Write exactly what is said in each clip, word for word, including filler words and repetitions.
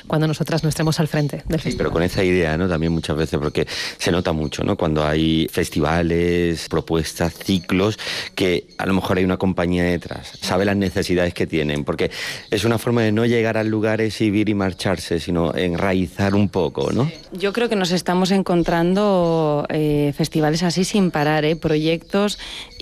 cuando nosotras no estemos al frente del Sí, festival. pero con esa idea, ¿no? También muchas veces, porque se nota mucho, ¿no? Cuando hay festivales, propuestas, ciclos, que a lo mejor hay una compañía detrás, sabe las necesidades que tienen, porque es una forma de no llegar a lugares y vir y marcharse, sino enraizar un poco, ¿no? Yo creo que nos estamos encontrando eh, festivales así sin parar, ¿eh? Proyectos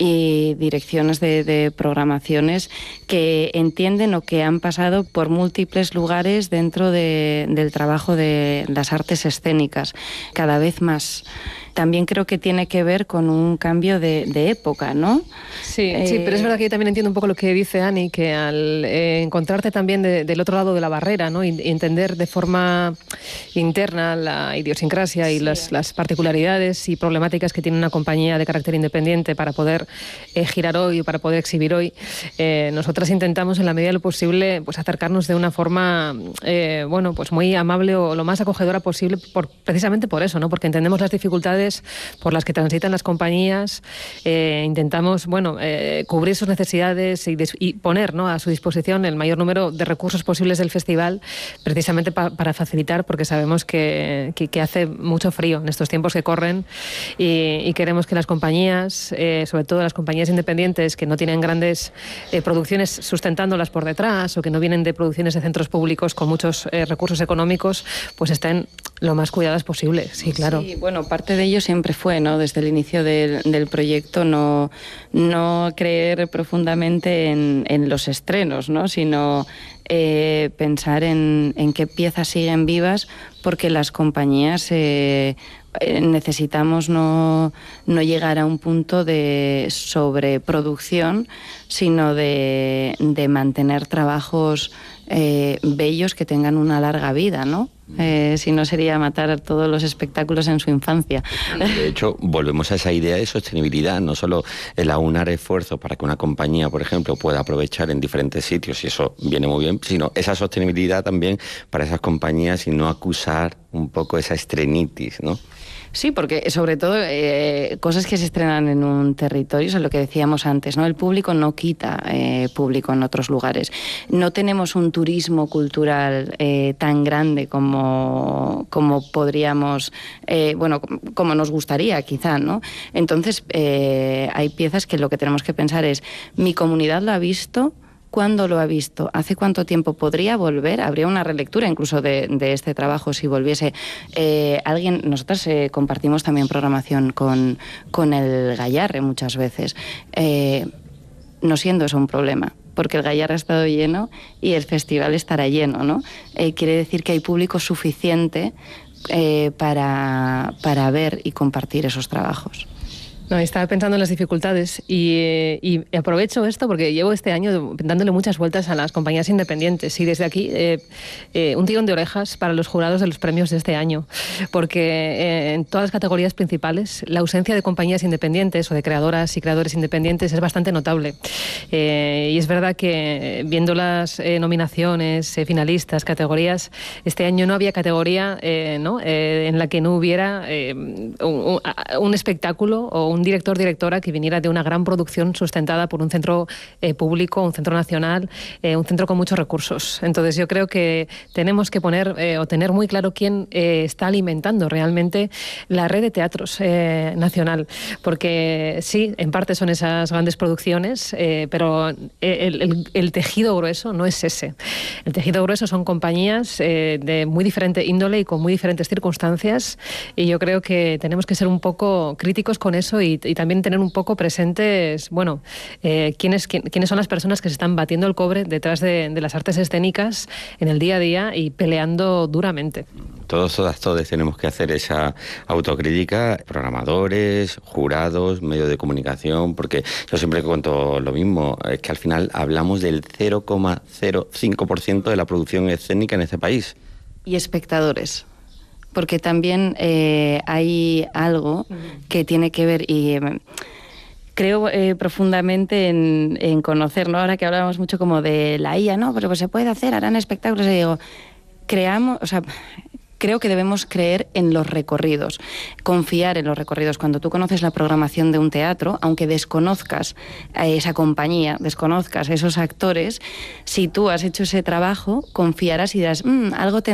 y direcciones de, de programaciones que entienden o que han pasado por múltiples lugares dentro de, del trabajo de las artes escénicas, cada vez más. También creo que tiene que ver con un cambio de, de época, ¿no? Sí, eh... sí, pero es verdad que yo también entiendo un poco lo que dice Ani, que al eh, encontrarte también de, del otro lado de la barrera, ¿no? Y entender de forma interna la idiosincrasia y sí. las, las particularidades y problemáticas que tiene una compañía de carácter independiente para poder eh, girar hoy o para poder exhibir hoy, eh, nosotras intentamos en la medida de lo posible pues acercarnos de una forma eh, bueno, pues muy amable o lo más acogedora posible, por, precisamente por eso, ¿no? Porque entendemos las dificultades por las que transitan las compañías, eh, intentamos bueno, eh, cubrir sus necesidades y, des- y poner, ¿no?, a su disposición el mayor número de recursos posibles del festival, precisamente pa- para facilitar, porque sabemos que, que, que hace mucho frío en estos tiempos que corren y, y queremos que las compañías, eh, sobre todo las compañías independientes que no tienen grandes eh, producciones sustentándolas por detrás o que no vienen de producciones de centros públicos con muchos eh, recursos económicos, pues estén lo más cuidadas posible. Sí, claro. Sí, bueno, parte de ello siempre fue, ¿no?, desde el inicio del, del proyecto, no, no creer profundamente en, en los estrenos, ¿no?, sino eh, pensar en, en qué piezas siguen vivas, porque las compañías eh, necesitamos no, no llegar a un punto de sobreproducción, sino de, de mantener trabajos eh, bellos que tengan una larga vida, ¿no? Eh, si no sería matar todos los espectáculos en su infancia. De hecho, volvemos a esa idea de sostenibilidad, no solo el aunar esfuerzos para que una compañía, por ejemplo, pueda aprovechar en diferentes sitios, y eso viene muy bien, sino esa sostenibilidad también para esas compañías y no acusar un poco esa estrenitis, ¿no? Sí, porque sobre todo eh, cosas que se estrenan en un territorio, eso es lo que decíamos antes, ¿no? El público no quita eh, público en otros lugares. No tenemos un turismo cultural eh, tan grande como, como podríamos, eh, bueno, como nos gustaría quizá, ¿no? Entonces eh, hay piezas que lo que tenemos que pensar es, mi comunidad lo ha visto. ¿Cuándo lo ha visto? ¿Hace cuánto tiempo podría volver? Habría una relectura incluso de, de este trabajo si volviese eh, alguien. Nosotras eh, compartimos también programación con, con el Gayarre muchas veces, eh, no siendo eso un problema, porque el Gayarre ha estado lleno y el festival estará lleno, ¿no? Eh, quiere decir que hay público suficiente eh, para, para ver y compartir esos trabajos. No, estaba pensando en las dificultades y, eh, y aprovecho esto porque llevo este año dándole muchas vueltas a las compañías independientes y desde aquí eh, eh, un tirón de orejas para los jurados de los premios de este año, porque eh, en todas las categorías principales la ausencia de compañías independientes o de creadoras y creadores independientes es bastante notable. Eh, y es verdad que viendo las eh, nominaciones, eh, finalistas, categorías, este año no había categoría eh, ¿no? eh, en la que no hubiera eh, un, un espectáculo o un director, directora que viniera de una gran producción sustentada por un centro eh, público, un centro nacional, eh, un centro con muchos recursos. Entonces yo creo que tenemos que poner eh, o tener muy claro quién eh, está alimentando realmente la red de teatros eh, nacional, porque sí, en parte son esas grandes producciones, eh, pero el, el, el tejido grueso no es ese. El tejido grueso son compañías eh, de muy diferente índole y con muy diferentes circunstancias, y yo creo que tenemos que ser un poco críticos con eso y, y también tener un poco presentes, bueno, eh, quiénes, quién, quiénes son las personas que se están batiendo el cobre detrás de, de las artes escénicas en el día a día y peleando duramente. Todos, todas, todos tenemos que hacer esa autocrítica, programadores, jurados, medios de comunicación, porque yo siempre cuento lo mismo, es que al final hablamos del cero coma cero cinco por ciento de la producción escénica en este país. Y espectadores. Porque también eh, hay algo que tiene que ver y eh, creo eh, profundamente en, en conocer, ¿no? Ahora que hablábamos mucho como de la I A, ¿no? Pero pues se puede hacer, harán espectáculos, y digo, creamos, o sea, creo que debemos creer en los recorridos, confiar en los recorridos. Cuando tú conoces la programación de un teatro, aunque desconozcas a esa compañía, desconozcas esos actores, si tú has hecho ese trabajo, confiarás y dirás, mmm, algo te